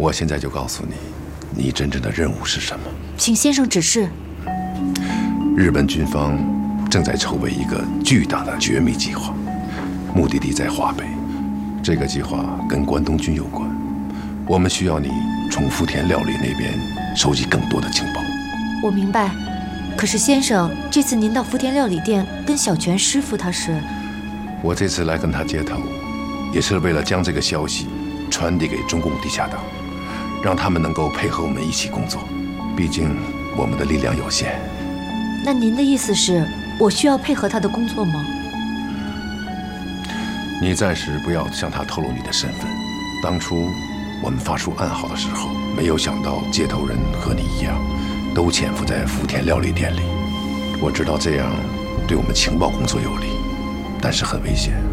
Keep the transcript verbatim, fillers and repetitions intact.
我现在就告诉你，你真正的任务是什么。 请先生指示。 日本军方正在筹备一个巨大的绝密计划，目的地在华北。这个计划跟关东军有关，我们需要你从福田料理那边收集更多的情报。 我明白，可是先生，这次您到福田料理店跟小泉师傅他是…… 我这次来跟他接头，也是为了将这个消息传递给中共地下党，让他们能够配合我们一起工作。毕竟我们的力量有限。 那您的意思是，我需要配合他的工作吗？ 你暂时不要向他透露你的身份。当初我们发出暗号的时候，没有想到接头人和你一样，都潜伏在福田料理店里。我知道这样对我们情报工作有利，但是很危险。